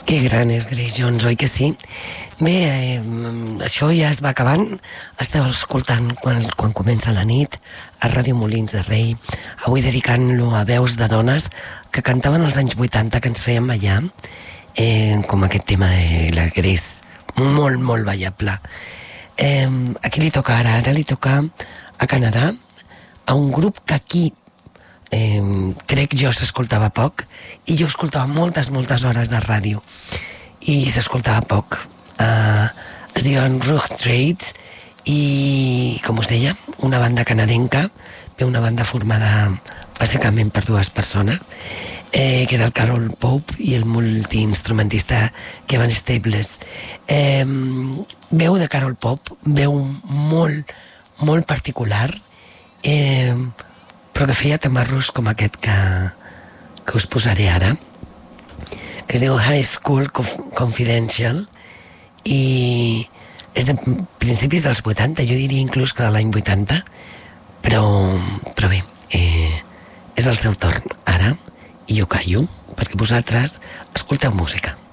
Que gran és Grace Jones, oi que sí? Bé, això ja es va acabant. Esteu escoltant quan comença la nit a Ràdio Molins de Rei, avui dedicant-lo a veus de dones que cantaven als anys 80, que ens fèiem ballar, com aquest tema de la Grace, molt, molt ballable. A qui li toca ara? Ara li toca a Canadà, a un grup que aquí crec jo s'escoltava poc, i jo escoltava moltes hores de ràdio i s'escoltava poc. Es diuen Rough Trade i, com us deia, una banda canadenca, una banda formada bàsicament per dues persones, que era el Carol Pope i el multiinstrumentista Kevin Staples. Veu de Carol Pope, veu molt particular, però que feia tamarros com aquest que us posaré ara, que es diu High School Confidential, i és de principis dels 80, jo diria inclús que de l'any 80, però bé, és el seu torn ara, i jo callo, perquè vosaltres escolteu música.